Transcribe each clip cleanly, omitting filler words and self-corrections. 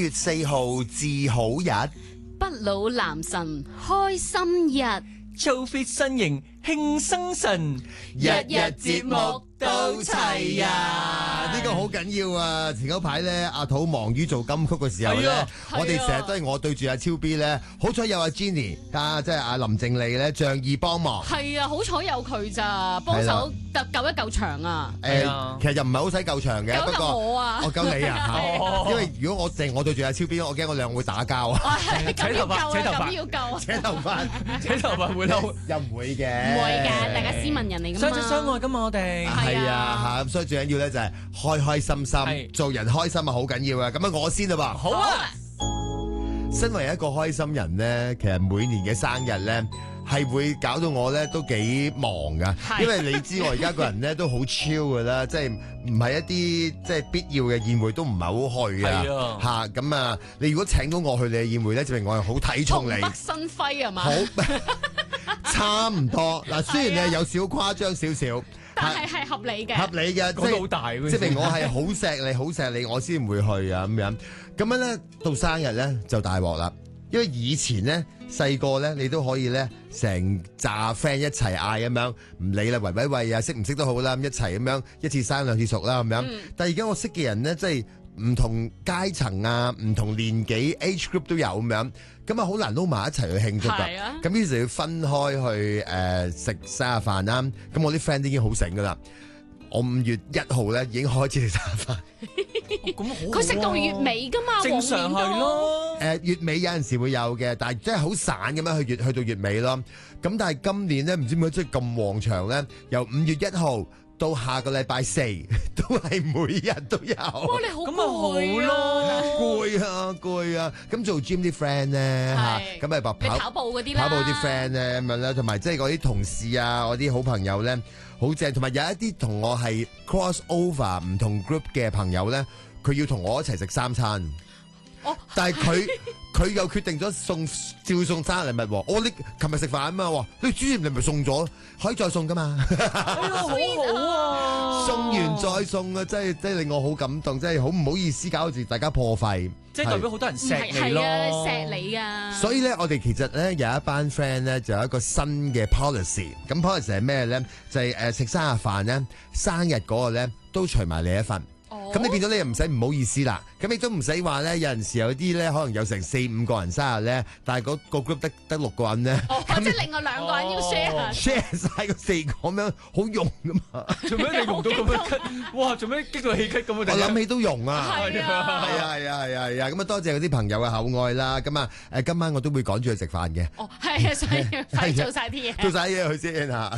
月4號至好日， 不老男神開心日， 操 fit 身形慶生神， 日日節目都齊呀！呢個好緊要啊！前嗰排咧，阿土忙於做金曲嘅時候咧，我哋成日都係我對住阿超 B 咧，好彩有阿 Jenny 啊，即係阿林靜麗咧，仗義幫忙。 係啊，好彩有佢咋，幫手救一救場啊！ 其實又唔係好使救場嘅，不過我啊， 我救你啊！因為如果我對住阿超 B，我驚我兩個會打交啊！ 咁要救啊，咁要救， 扯頭髮， 扯頭髮會嬲， 又唔會嘅， 唔會嘅，大家斯文人嚟㗎嘛， 相親相愛㗎嘛，我哋係啊嚇，咁所以最緊要咧就係開開心心，做人開心啊好緊要啊！咁啊我先啦噃， 好啊！ 身為一個開心人咧，其實每年嘅生日咧係會搞到我咧都幾忙噶，因為你知我而家個人咧都好 chill 噶啦，即係唔係一啲即係必要嘅宴會都唔係好去啊嚇咁啊！你如果請到我去你嘅宴會咧，證明我係好睇重你， 紅北新輝係嘛？ 好差唔多嗱，雖然你係有少誇張少少。 但係合理嘅， 合理嘅， 講到好大嘅， 證明我係好錫你，好錫你，我先唔會去啊咁樣。咁樣咧，到生日咧就大鑊啦。因為以前咧細個咧，你都可以咧成扎 friend 一齊嗌咁樣，唔理啦，喂喂喂啊，識唔識都好啦，一齊咁樣一次生兩次熟啦咁樣。但係而家我識嘅人咧，即係唔同階層啊，唔同年紀 age group 都有咁樣，咁啊好難撈埋一齊去慶祝㗎。咁於是要分開去食生日飯啦。咁我啲 friend 都已經好醒㗎啦。我5月1號咧已經開始食生日飯。 咁好， 佢食到月尾㗎嘛， 正常係咯。 月尾有陣時會有嘅，但係真係好散咁樣去到月尾咯。咁但係今年咧唔知點解即係咁旺場咧，由5月1號到下個禮拜4都係每日都有。 哇！你好咁咪好咯， 攰啊！咁做 gym 啲 friend 咧嚇，咁咪跑步嗰啲啦， 跑步啲 friend 咧咁樣啦，同埋即係嗰啲同事啊，我啲好朋友咧好正，同埋有一啲同我係 cross over 唔同 group 嘅朋友咧，佢要同我一齊食3餐。但係佢又決定咗照送生日禮物。你琴日食飯啊嘛，你主任你咪送咗，可以再送噶嘛？ 好好啊！ 送完再送啊，真係令我好感動，真係好唔好意思搞住大家破費。 即係代表好多人錫你咯， 錫你啊！ 所以咧，我哋其實咧有一班 friend 咧就有一個新嘅 policy。咁 policy 係咩咧？就係食生日飯咧，生日嗰個咧都除埋你一份。咁你變咗你又唔使唔好意思啦，咁亦都唔使話咧，有陣時有啲咧可能有成4-5個人生日咧，但係嗰個 group 得6個人咧， 或者另外2個人要 share 晒個4個咁樣，好用噶嘛？ 做咩你用到咁樣咳？哇！做咩激到氣咳咁啊？ 我諗起都用啊！ 係啊！ 咁啊多謝嗰啲朋友嘅厚愛啦！咁啊今晚我都會趕住去食飯嘅。 係啊，所以快做晒啲嘢， 做晒嘢去先嚇。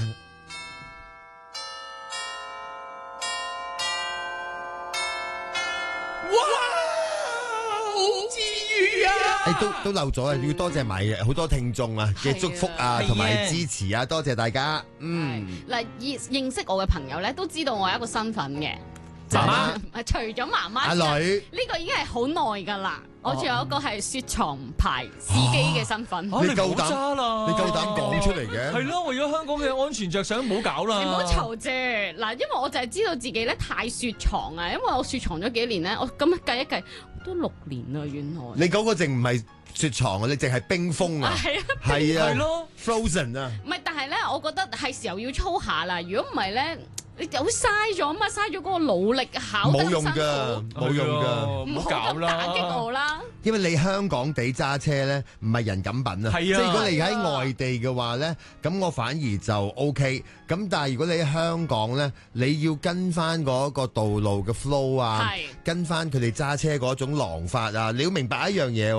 哇！好治癒啊！ 都漏咗啊！要多謝埋好多聽眾啊嘅祝福啊，同埋支持啊，多謝大家。 嗱，認識我嘅朋友咧，都知道我有一個身份嘅。 媽媽，除咗媽媽， 阿女呢個已經係好耐㗎啦。我仲有一個係雪藏牌司機嘅身份。 你夠膽揸啦！ 你夠膽講出嚟嘅？ 係咯，為咗香港嘅安全着想，唔好搞啦！ 你唔好嘈啫。嗱，因為我就係知道自己咧太雪藏啊，因為我雪藏咗幾年咧，我咁樣計一計都6年啦，原來。 你嗰個淨唔係雪藏啊，你淨係冰封啊！係啊， 係咯 ，frozen 啊！ 唔係，但係咧，我覺得係時候要操下啦。如果唔係咧，你就好嘥咗啊嘛，嘥咗嗰個努力考得辛苦。 冇用㗎，冇用㗎， 唔好搞啦！ 打擊我啦！ 因為你香港地揸車咧，唔係人咁品啊。 係啊， 即係如果你喺外地嘅話咧，咁我反而就 OK。咁但係如果你喺香港咧，你要跟翻嗰個道路嘅 flow 啊，跟翻佢哋揸車嗰種狼法啊，你要明白一樣嘢。